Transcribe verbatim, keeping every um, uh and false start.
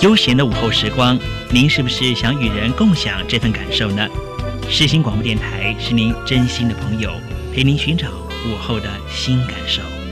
悠闲的午后时光，您是不是想与人共享这份感受呢？世新广播电台是您真心的朋友，陪您寻找午后的新感受。